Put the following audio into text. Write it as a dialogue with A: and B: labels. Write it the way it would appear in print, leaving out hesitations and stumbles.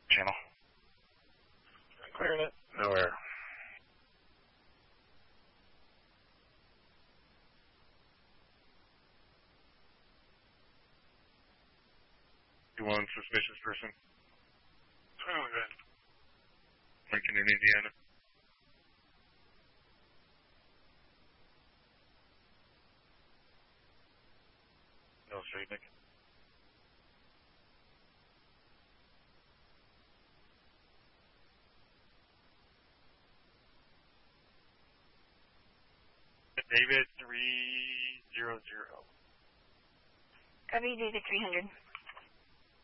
A: Channel.
B: Clearing it.
A: Nowhere. You want suspicious person?
B: Oh, good.
A: Lincoln in Indiana. No, straight, Nick. David 300.
C: Copy, David 300.